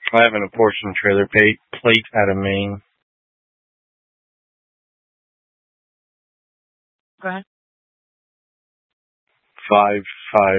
I have an apportioned trailer plate out of Maine. Go ahead. 5'5"